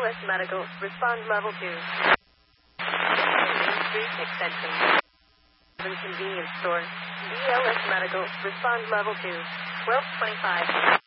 BLS Medical, respond level 2. Street extension. Convenience store. BLS Medical, respond level 2. 1225.